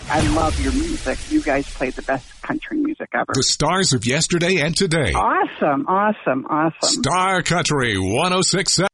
I love your music. You guys play the best country music ever. The stars of yesterday and today. Awesome, awesome, awesome. Star Country 106.7.